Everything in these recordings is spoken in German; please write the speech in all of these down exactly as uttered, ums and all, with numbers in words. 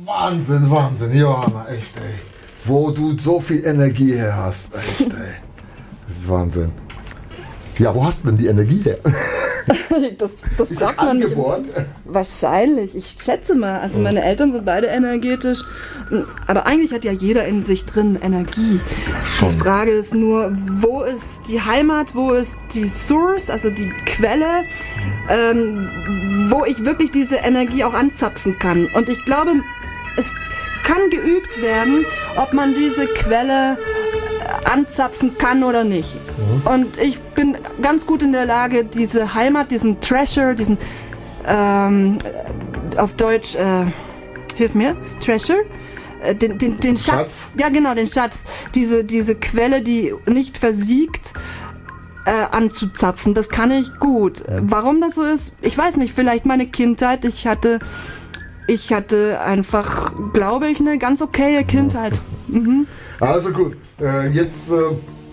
Wahnsinn, Wahnsinn, Johanna, echt, ey. Wo du so viel Energie her hast, echt, ey. Das ist Wahnsinn. Ja, wo hast du denn die Energie her? das das ist fragt das man mich. angeboren? Wahrscheinlich, ich schätze mal. Also meine Eltern sind beide energetisch. Aber eigentlich hat ja jeder in sich drin Energie. Schon. Die Frage ist nur, wo ist die Heimat, wo ist die Source, also die Quelle, ähm, wo ich wirklich diese Energie auch anzapfen kann. Und ich glaube, es kann geübt werden, ob man diese Quelle anzapfen kann oder nicht. Mhm. Und ich bin ganz gut in der Lage, diese Heimat, diesen Treasure, diesen ähm, auf Deutsch, äh, hilf mir, Treasure, äh, den, den, den Schatz, Schatz, ja genau, den Schatz, diese, diese Quelle, die nicht versiegt, äh, anzuzapfen, das kann ich gut. Warum das so ist, ich weiß nicht, vielleicht meine Kindheit, ich hatte ich hatte einfach, glaube ich, eine ganz okaye Kindheit. Mhm. Also gut, äh, jetzt äh,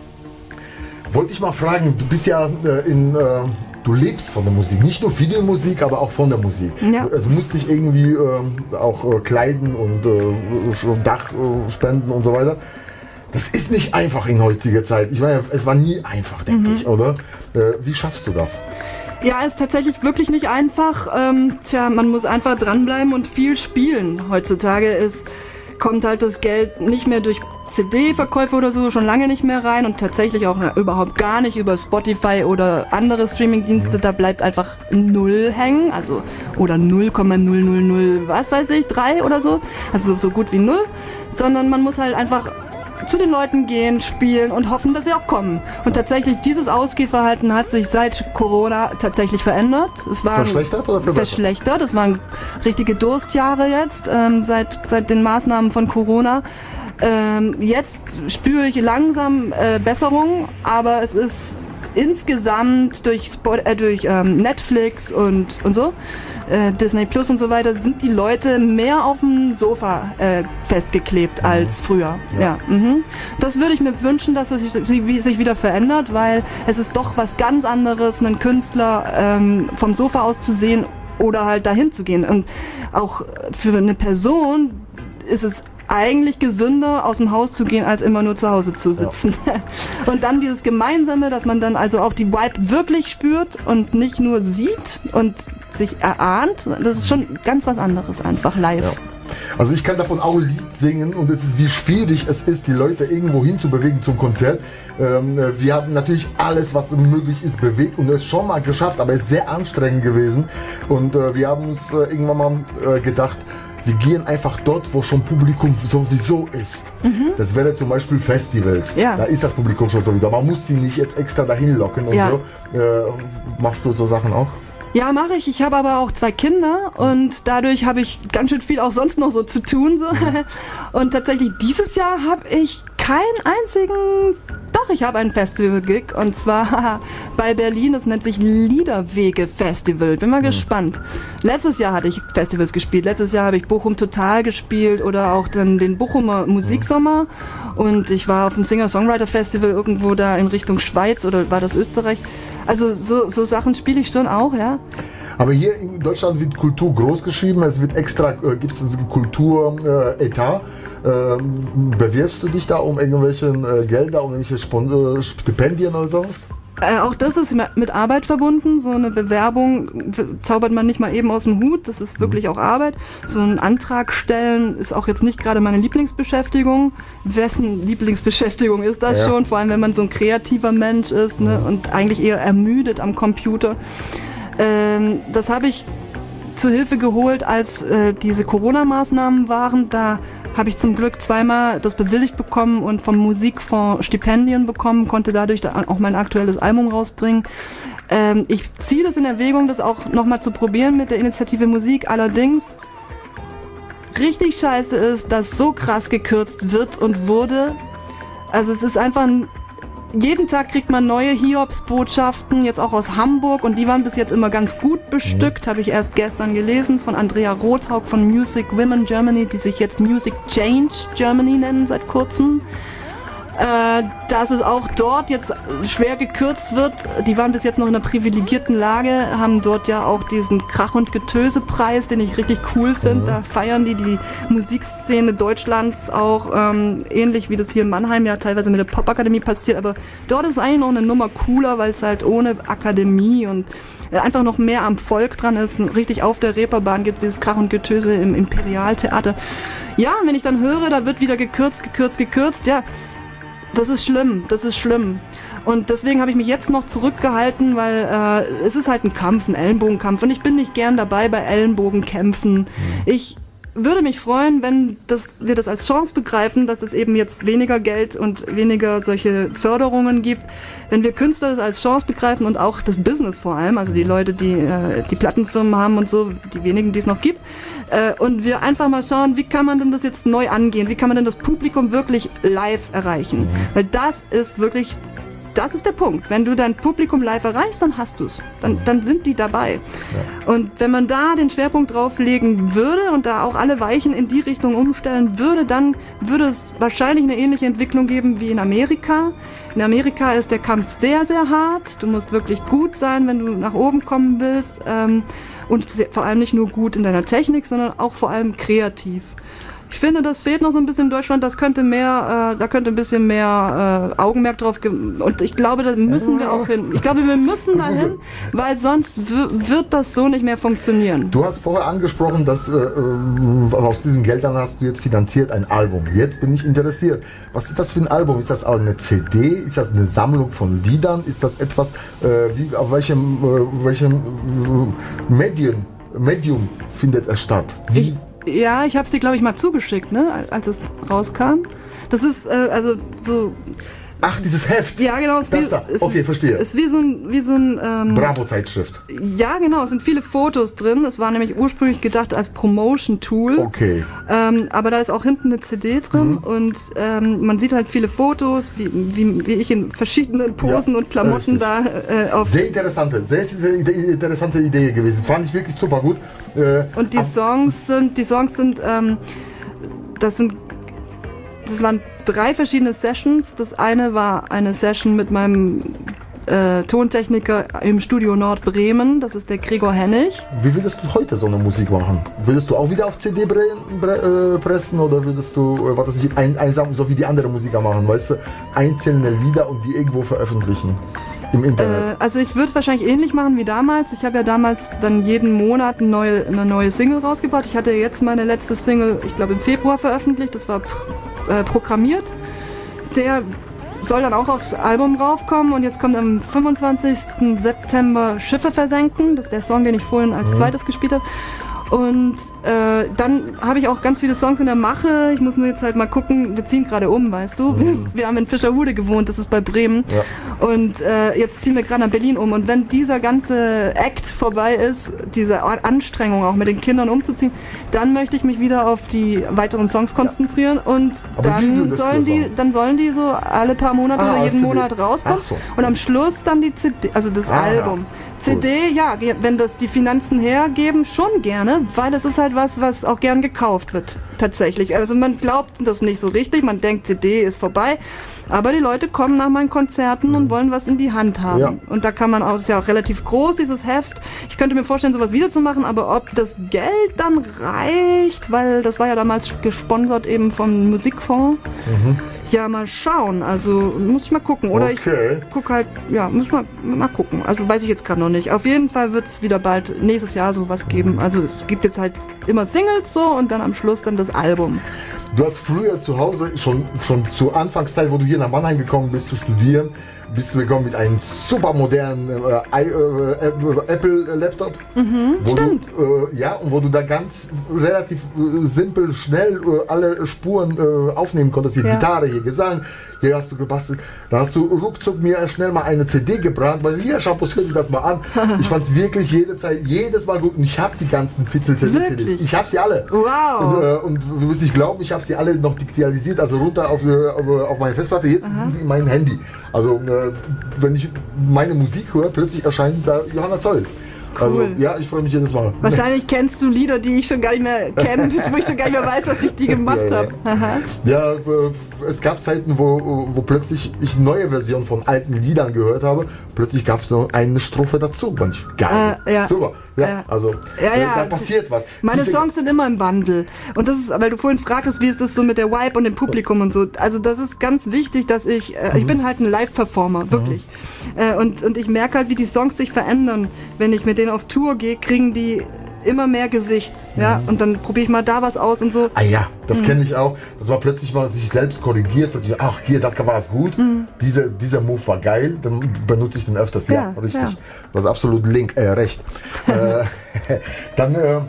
wollte ich mal fragen, du bist ja äh, in, äh, du lebst von der Musik, nicht nur Videomusik, aber auch von der Musik. Ja. Also musst dich irgendwie äh, auch äh, kleiden und äh, Dach äh, spenden und so weiter. Das ist nicht einfach in heutiger Zeit. Ich meine, es war nie einfach, denke Mhm. ich, oder? Äh, wie schaffst du das? Ja, ist tatsächlich wirklich nicht einfach. Ähm, tja, man muss einfach dranbleiben und viel spielen. Heutzutage ist, kommt halt das Geld nicht mehr durch C D-Verkäufe oder so, schon lange nicht mehr rein und tatsächlich auch na, überhaupt gar nicht über Spotify oder andere Streamingdienste. Da bleibt einfach null hängen, also oder null Komma null null null, was weiß ich, drei oder so. Also so gut wie null. Sondern man muss halt einfach zu den Leuten gehen, spielen und hoffen, dass sie auch kommen. Und tatsächlich, dieses Ausgehverhalten hat sich seit Corona tatsächlich verändert. Es war Verschlechtert oder verbessert? Verschlechtert. Es waren richtige Durstjahre jetzt, ähm, seit, seit den Maßnahmen von Corona. Ähm, jetzt spüre ich langsam äh, Besserung, aber es ist insgesamt durch, Spot, äh, durch ähm, Netflix und, und so, äh, Disney Plus und so weiter, sind die Leute mehr auf dem Sofa äh, festgeklebt mhm. als früher. Ja. Ja, mhm. Das würde ich mir wünschen, dass es sich, sich wieder verändert, weil es ist doch was ganz anderes, einen Künstler ähm, vom Sofa aus zu sehen oder halt dahin zu gehen. Und auch für eine Person ist es eigentlich gesünder, aus dem Haus zu gehen, als immer nur zu Hause zu sitzen. Ja. Und dann dieses Gemeinsame, dass man dann also auch die Vibe wirklich spürt und nicht nur sieht und sich erahnt, das ist schon ganz was anderes, einfach live. Ja. Also ich kann davon auch ein Lied singen und es ist, wie schwierig es ist, die Leute irgendwo hinzubewegen zum Konzert. Ähm, wir haben natürlich alles, was möglich ist, bewegt und es schon mal geschafft, aber es ist sehr anstrengend gewesen. Und äh, wir haben uns äh, irgendwann mal äh, gedacht, wir gehen einfach dort, wo schon Publikum sowieso ist. Mhm. Das wäre zum Beispiel Festivals. Ja. Da ist das Publikum schon sowieso. Man muss sie nicht jetzt extra dahin locken und ja. so. Äh, machst du so Sachen auch? Ja, mache ich. Ich habe aber auch zwei Kinder und dadurch habe ich ganz schön viel auch sonst noch so zu tun. So. Mhm. Und tatsächlich dieses Jahr habe ich keinen einzigen... Doch, ich habe einen Festival-Gig und zwar bei Berlin. Das nennt sich Liederwege-Festival. Bin mal mhm. gespannt. Letztes Jahr hatte ich Festivals gespielt. Letztes Jahr habe ich Bochum Total gespielt oder auch dann den Bochumer Musiksommer. Mhm. Und ich war auf dem Singer-Songwriter-Festival irgendwo da in Richtung Schweiz oder war das Österreich. Also so, so Sachen spiele ich schon auch, ja. Aber hier in Deutschland wird Kultur groß geschrieben, es wird extra, äh, gibt es Kultur-Etat. Äh, äh, bewirbst du dich da um irgendwelche äh, Gelder, um irgendwelche Spon äh, Stipendien oder sowas? Äh, auch das ist mit Arbeit verbunden. So eine Bewerbung zaubert man nicht mal eben aus dem Hut. Das ist wirklich auch Arbeit. So einen Antrag stellen ist auch jetzt nicht gerade meine Lieblingsbeschäftigung. Wessen Lieblingsbeschäftigung ist das ja. schon? Vor allem, wenn man so ein kreativer Mensch ist, ne, und eigentlich eher ermüdet am Computer. Ähm, das habe ich zu Hilfe geholt, als äh, diese Corona-Maßnahmen waren. Da habe ich zum Glück zweimal das bewilligt bekommen und vom Musikfonds Stipendien bekommen, konnte dadurch da auch mein aktuelles Album rausbringen. Ähm, ich ziehe das in Erwägung, das auch nochmal zu probieren mit der Initiative Musik. Allerdings richtig scheiße ist, dass so krass gekürzt wird und wurde. Also es ist einfach ein Jeden Tag kriegt man neue Hiobs-Botschaften, jetzt auch aus Hamburg, und die waren bis jetzt immer ganz gut bestückt, mhm. habe ich erst gestern gelesen, von Andrea Rothaug von Music Women Germany, die sich jetzt Music Change Germany nennen seit kurzem. äh, dass es auch dort jetzt schwer gekürzt wird. Die waren bis jetzt noch in einer privilegierten Lage, haben dort ja auch diesen Krach- und Getöse-Preis, den ich richtig cool finde. Mhm. Da feiern die die Musikszene Deutschlands auch, ähm, ähnlich wie das hier in Mannheim ja teilweise mit der Popakademie passiert. Aber dort ist eigentlich noch eine Nummer cooler, weil es halt ohne Akademie und einfach noch mehr am Volk dran ist. Richtig auf der Reeperbahn gibt es dieses Krach und Getöse im Imperialtheater. Ja, wenn ich dann höre, da wird wieder gekürzt, gekürzt, gekürzt, ja, das ist schlimm, das ist schlimm. Und deswegen habe ich mich jetzt noch zurückgehalten, weil äh, es ist halt ein Kampf, ein Ellenbogenkampf. Und ich bin nicht gern dabei bei Ellenbogenkämpfen. Ich würde mich freuen, wenn das, wir das als Chance begreifen, dass es eben jetzt weniger Geld und weniger solche Förderungen gibt. Wenn wir Künstler das als Chance begreifen und auch das Business vor allem, also die Leute, die äh, die Plattenfirmen haben und so, die wenigen, die es noch gibt, äh, und wir einfach mal schauen, wie kann man denn das jetzt neu angehen? Wie kann man denn das Publikum wirklich live erreichen? Mhm. Weil das ist wirklich... Das ist der Punkt. Wenn du dein Publikum live erreichst, dann hast du es. Dann, dann sind die dabei. Ja. Und wenn man da den Schwerpunkt drauf legen würde und da auch alle Weichen in die Richtung umstellen würde, dann würde es wahrscheinlich eine ähnliche Entwicklung geben wie in Amerika. In Amerika ist der Kampf sehr, sehr hart. Du musst wirklich gut sein, wenn du nach oben kommen willst. Und vor allem nicht nur gut in deiner Technik, sondern auch vor allem kreativ. Ich finde, das fehlt noch so ein bisschen in Deutschland, das könnte mehr, äh, da könnte ein bisschen mehr äh, Augenmerk drauf ge- und ich glaube, da müssen wir auch hin. Ich glaube, wir müssen dahin, weil sonst w- wird das so nicht mehr funktionieren. Du hast vorher angesprochen, dass äh, äh, aus diesen Geldern hast du jetzt finanziert ein Album. Jetzt bin ich interessiert. Was ist das für ein Album? Ist das auch eine C D? Ist das eine Sammlung von Liedern? Ist das etwas, äh, wie, auf welchem, äh, welchem äh, Medium, Medium findet es statt? Wie? Ich Ja, ich habe es dir, glaube ich, mal zugeschickt, ne, als es rauskam. Das ist äh, also so... Ach, dieses Heft? Ja, genau. Es das wie, da. Ist, okay, verstehe. Es ist wie so ein... Wie so ein ähm, Bravo-Zeitschrift. Ja, genau. Es sind viele Fotos drin. Es war nämlich ursprünglich gedacht als Promotion-Tool. Okay. Ähm, aber da ist auch hinten eine C D drin. Mhm. Und ähm, man sieht halt viele Fotos, wie, wie, wie ich in verschiedenen Posen ja, und Klamotten richtig. da äh, auf... Sehr interessante, sehr interessante Idee gewesen. Fand ich wirklich super gut. Äh, und die Songs sind... Die Songs sind... Ähm, das sind... Das waren drei verschiedene Sessions. Das eine war eine Session mit meinem äh, Tontechniker im Studio Nordbremen. Das ist der Gregor Hennig. Wie würdest du heute so eine Musik machen? Würdest du auch wieder auf C D bre bre äh, pressen oder würdest du, äh, was weiß ich, ein, einsam, so wie die anderen Musiker machen, weißt du, einzelne Lieder und die irgendwo veröffentlichen? Im Internet. Äh, also ich würde es wahrscheinlich ähnlich machen wie damals. Ich habe ja damals dann jeden Monat eine neue, eine neue Single rausgebracht. Ich hatte jetzt meine letzte Single, ich glaube im Februar veröffentlicht. Das war äh, programmiert. Der soll dann auch aufs Album raufkommen und jetzt kommt am fünfundzwanzigsten September Schiffe versenken. Das ist der Song, den ich vorhin als mhm. zweites gespielt habe. Und äh, dann habe ich auch ganz viele Songs in der Mache. Ich muss nur jetzt halt mal gucken, wir ziehen gerade um, weißt du. Mhm. Wir haben in Fischerhude gewohnt, das ist bei Bremen. Ja. Und äh, jetzt ziehen wir gerade nach Berlin um. Und wenn dieser ganze Act vorbei ist, diese Anstrengung auch mit den Kindern umzuziehen, dann möchte ich mich wieder auf die weiteren Songs konzentrieren. Ja. Und dann sollen die, dann sollen die so alle paar Monate ah, oder jeden Monat rauskommen. So. Und am Schluss dann die C D, also das ah, Album. Ja. C D, cool. Ja, wenn das die Finanzen hergeben, schon gerne. Weil das ist halt was, was auch gern gekauft wird, tatsächlich. Also man glaubt das nicht so richtig, man denkt, C D ist vorbei, aber die Leute kommen nach meinen Konzerten und wollen was in die Hand haben. Ja. Und da kann man auch, ist ja auch relativ groß, dieses Heft. Ich könnte mir vorstellen, sowas wiederzumachen, aber ob das Geld dann reicht, weil das war ja damals gesponsert eben vom Musikfonds. Mhm. Ja, mal schauen. Also muss ich mal gucken. Oder okay. ich gucke halt, ja, muss mal, mal gucken. Also weiß ich jetzt gerade noch nicht. Auf jeden Fall wird es wieder bald nächstes Jahr sowas geben. Also es gibt jetzt halt immer Singles so und dann am Schluss dann das Album. Du hast früher zu Hause, schon, schon zur Anfangszeit, wo du hier nach Mannheim gekommen bist zu studieren, bist du gekommen mit einem super modernen äh, äh, Apple-Laptop. Mhm, wo stimmt. Du, äh, ja, und wo du da ganz relativ äh, simpel, schnell äh, alle Spuren äh, aufnehmen konntest. Hier ja. Gitarre, hier Gesang, hier hast du gebastelt. Da hast du ruckzuck mir schnell mal eine C D gebrannt, weil hier, Schampus, hör dir das mal an. Ich fand es wirklich jede Zeit, jedes Mal gut. Und ich habe die ganzen Fitzel-C D-C Ds. Ich habe sie alle. Wow. Und, äh, und du wirst nicht glauben, ich habe sie alle noch digitalisiert, also runter auf, auf, auf meine Festplatte. Jetzt Aha. sind sie in meinem Handy. Also äh, wenn ich meine Musik höre, plötzlich erscheint da Johanna Zoll. Also, Cool. ja, ich freue mich jedes Mal. Wahrscheinlich kennst du Lieder, die ich schon gar nicht mehr kenne, wo ich schon gar nicht mehr weiß, dass ich die gemacht Ja, ja. habe. Aha. Ja, äh, es gab Zeiten, wo, wo plötzlich ich neue Versionen von alten Liedern gehört habe. Plötzlich gab es noch eine Strophe dazu. Manch, geil, Äh, ja. super. Ja, Ja. also Ja, äh, ja. da passiert was. Meine Diese- Songs sind immer im Wandel. Und das ist, weil du vorhin fragtest, wie ist das so mit der Vibe und dem Publikum und so. Also das ist ganz wichtig, dass ich, äh, ich bin halt ein Live-Performer, wirklich. Äh, und, und ich merke halt, wie die Songs sich verändern. Wenn ich mit denen auf Tour gehe, kriegen die immer mehr Gesicht. Ja? Und dann probiere ich mal da was aus und so. Ah ja, das Mhm. kenne ich auch. Dass man plötzlich mal sich selbst korrigiert. Plötzlich, ach, hier, da war es gut. Diese, dieser Move war geil. Dann benutze ich den öfters. Ja, Mhm. Ja, richtig. ja. Du hast absolut link, äh, recht. äh, dann äh,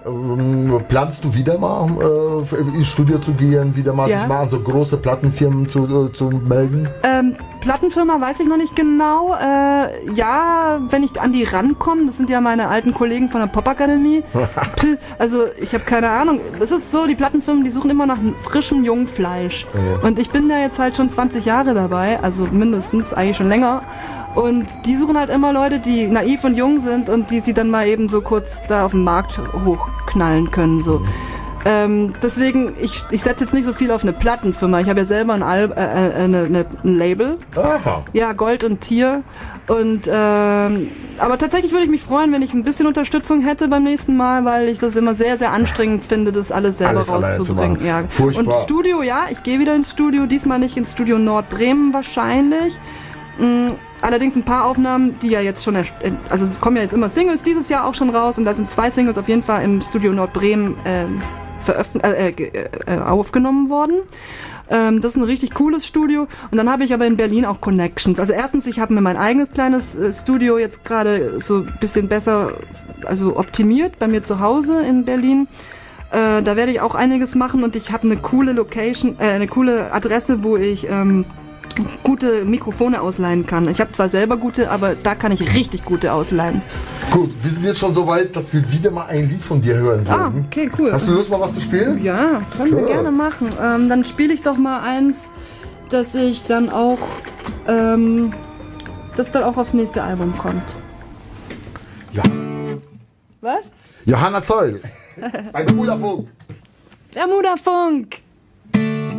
ähm, planst du wieder mal äh, ins Studio zu gehen, wieder mal Ja. sich mal an so große Plattenfirmen zu, äh, zu melden? Ähm, Plattenfirma weiß ich noch nicht genau. Äh, ja, wenn ich an die rankomme, das sind ja meine alten Kollegen von der Popakademie. Pff, also ich habe keine Ahnung. Es ist so, die Plattenfirmen, die suchen immer nach frischem Jungfleisch. Ja. Und ich bin da jetzt halt schon zwanzig Jahre dabei, also mindestens, eigentlich schon länger. Und die suchen halt immer Leute, die naiv und jung sind und die sie dann mal eben so kurz da auf den Markt hochknallen können. So. Ähm, deswegen, ich, ich setze jetzt nicht so viel auf eine Plattenfirma. Ich habe ja selber ein, Al äh, äh, eine, eine, ein Label. Aha. Ja, Gold und Tier. Und ähm, aber tatsächlich würde ich mich freuen, wenn ich ein bisschen Unterstützung hätte beim nächsten Mal, weil ich das immer sehr, sehr anstrengend finde, das alles selber Alles alleine zu rauszubringen. machen. Ja. Furchtbar. Und Studio, ja, ich gehe wieder ins Studio, diesmal nicht ins Studio Nordbremen wahrscheinlich. Mm, allerdings ein paar Aufnahmen, die ja jetzt schon, erst- also es kommen ja jetzt immer Singles dieses Jahr auch schon raus und da sind zwei Singles auf jeden Fall im Studio Nordbremen ähm, veröffent- äh, äh, äh, aufgenommen worden. Ähm, das ist ein richtig cooles Studio. Und dann habe ich aber in Berlin auch Connections. Also erstens, ich habe mir mein eigenes kleines äh, Studio jetzt gerade so ein bisschen besser, also optimiert bei mir zu Hause in Berlin. Äh, da werde ich auch einiges machen und ich habe eine coole Location, äh, eine coole Adresse, wo ich ähm, gute Mikrofone ausleihen kann. Ich habe zwar selber gute, aber da kann ich richtig gute ausleihen. Gut, wir sind jetzt schon so weit, dass wir wieder mal ein Lied von dir hören Ah, würden. okay, cool. Hast du Lust, mal was zu spielen? Ja, können wir Sure. gerne machen. Ähm, dann spiele ich doch mal eins, dass ich dann auch, ähm, das dann auch aufs nächste Album kommt. Ja. Was? Johanna Zoll. Ein Bruderfunk. Der Muderfunk!